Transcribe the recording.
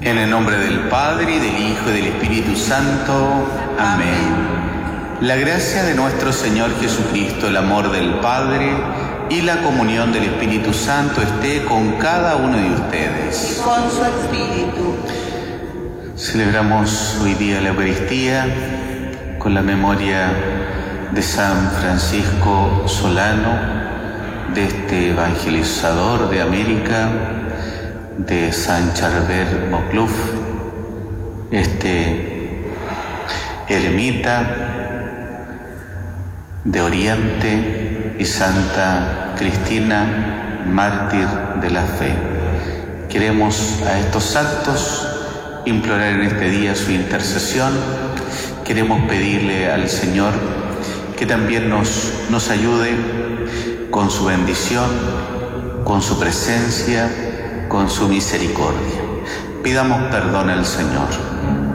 En el nombre del Padre, y del Hijo, y del Espíritu Santo. Amén. La gracia de nuestro Señor Jesucristo, el amor del Padre y la comunión del Espíritu Santo esté con cada uno de ustedes. Y con su espíritu. Celebramos hoy día la Eucaristía con la memoria de San Francisco Solano, de este evangelizador de América, de San Charbel Mocluf, este eremita de Oriente, y Santa Cristina, mártir de la fe. Queremos a estos santos implorar en este día su intercesión. Queremos pedirle al Señor que también nos ayude con su bendición, con su presencia, con su misericordia. Pidamos perdón al Señor.